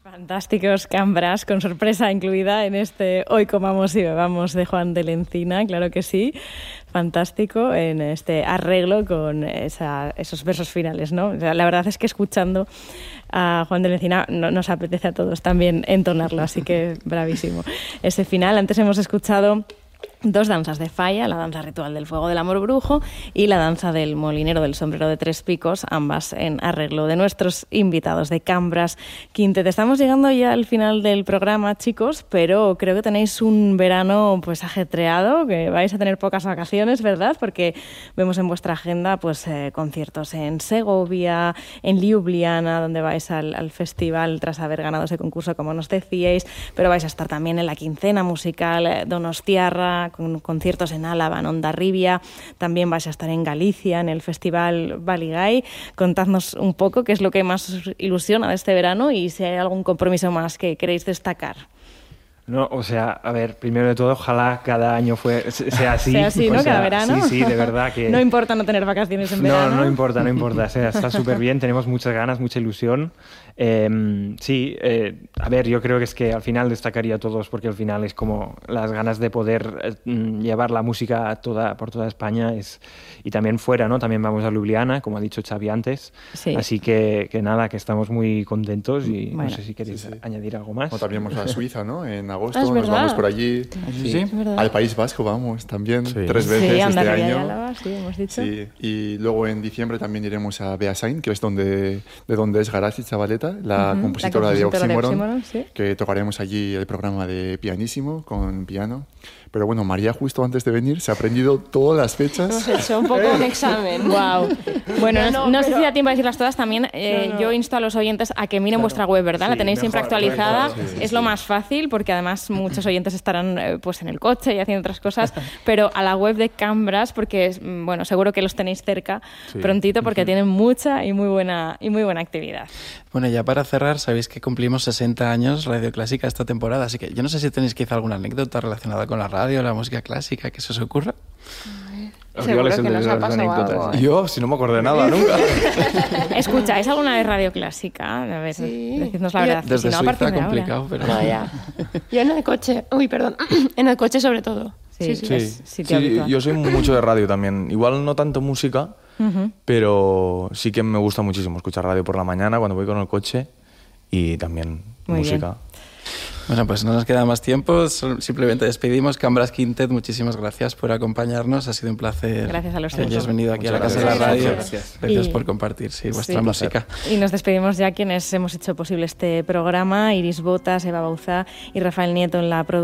Fantásticos Cambras, con sorpresa incluida en este Hoy comamos y bebamos de Juan de la Encina, claro que sí. Fantástico en este arreglo con esos versos finales, ¿no? O sea, la verdad es que escuchando a Juan de la Encina nos apetece a todos también entonarlo, así que bravísimo. Ese final, antes hemos escuchado dos danzas de falla, la danza ritual del fuego del amor brujo y la danza del molinero del sombrero de tres picos, ambas en arreglo de nuestros invitados de Cambras Quintet. Estamos llegando ya al final del programa, chicos, pero creo que tenéis un verano pues ajetreado, que vais a tener pocas vacaciones, ¿verdad? Porque vemos en vuestra agenda pues conciertos en Segovia, en Ljubljana, donde vais al festival tras haber ganado ese concurso, como nos decíais, pero vais a estar también en la quincena musical Donostiarra, con conciertos en Álava, en Hondarribia, también vais a estar en Galicia, en el Festival Baligay. Contadnos un poco qué es lo que más os ilusiona de este verano y si hay algún compromiso más que queréis destacar. No, o sea, a ver, primero de todo, ojalá cada año sea así. Sea así, ¿no? Cada verano. Sí, de verdad que... No importa no tener vacaciones en verano. No importa. O sea, está súper bien, tenemos muchas ganas, mucha ilusión. A ver, yo creo que es que al final destacaría a todos, porque al final es como las ganas de poder llevar la música por toda España y también fuera, ¿no? También vamos a Ljubljana, como ha dicho Xavi antes. Sí. Así que nada, que estamos muy contentos y bueno, no sé si queréis añadir algo más. O también vamos a Suiza, ¿no? En agosto nos vamos por allí. Sí. Al País Vasco vamos también 3 veces este año. Álava, sí, hemos dicho. Sí. Y luego en diciembre también iremos a Beasain, que es de donde es Garazi Zabaleta, la compositora de Oxymoron, sí. Que tocaremos allí el programa de pianísimo con piano. Pero bueno, María justo antes de venir se ha aprendido todas las fechas. Hemos hecho un poco un examen. Wow. Bueno, no sé si da tiempo a decirlas todas. También yo insto a los oyentes a que miren vuestra web, ¿verdad? La tenéis siempre actualizada. Es lo más fácil porque además muchos oyentes estarán pues en el coche y haciendo otras cosas. Pero a la web de Cambras, porque bueno, seguro que los tenéis cerca prontito porque tienen mucha y muy buena actividad. Bueno, ya para cerrar, sabéis que cumplimos 60 años Radio Clásica esta temporada, así que yo no sé si tenéis quizá alguna anécdota relacionada con la radio, la música clásica, que se os ocurra. Seguro que nos ha pasado algo. Yo, si no me acuerdo de nada, nunca. ¿Escucháis alguna vez Radio Clásica? A ver, decidnos la verdad. Desde si no, Suiza complicado, pero... Yo en el coche, en el coche sobre todo. Sí, yo soy mucho de radio también. Igual no tanto música, pero sí que me gusta muchísimo escuchar radio por la mañana cuando voy con el coche y también muy música. Bien. Bueno, pues no nos queda más tiempo, simplemente despedimos. Cambras Quintet, muchísimas gracias por acompañarnos, ha sido un placer. Gracias a los que hayas venido aquí a la Casa de la Radio. Gracias por compartir vuestra música. Y nos despedimos ya quienes hemos hecho posible este programa, Iris Botas, Eva Bauzá y Rafael Nieto en la producción.